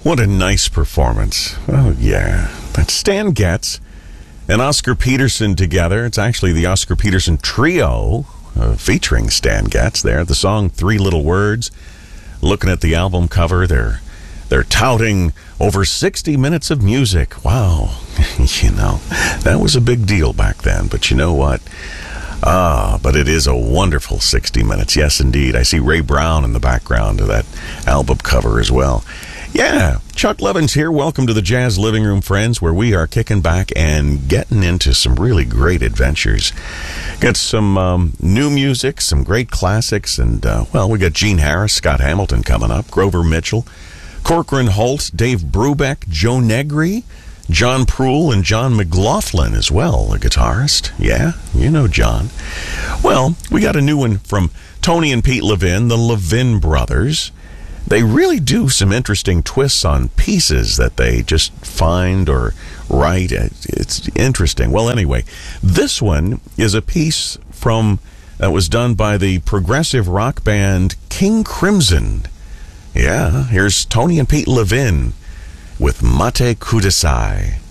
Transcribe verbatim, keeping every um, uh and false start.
What a nice performance. Oh, yeah. That's Stan Getz and Oscar Peterson together. It's actually the Oscar Peterson Trio uh, featuring Stan Getz there. The song Three Little Words. Looking at the album cover, they're, they're touting over sixty minutes of music. Wow. You know, that was a big deal back then. But you know what? Ah, but it is a wonderful sixty minutes. Yes, indeed. I see Ray Brown in the background of that album cover as well. Yeah, Chuck Levins here. Welcome to the Jazz Living Room, friends, where we are kicking back and getting into some really great adventures. Got some um, new music, some great classics, and, uh, well, we got Gene Harris, Scott Hamilton coming up, Grover Mitchell, Corcoran Holt, Dave Brubeck, Joe Negri, John Proul, and John McLaughlin as well, a guitarist. Yeah, you know John. Well, we got a new one from Tony and Pete Levin, the Levin Brothers. They really do some interesting twists on pieces that they just find or write. It's interesting. Well, anyway, this one is a piece from that was done by the progressive rock band King Crimson. Yeah, here's Tony and Pete Levin with Mate Kudasai.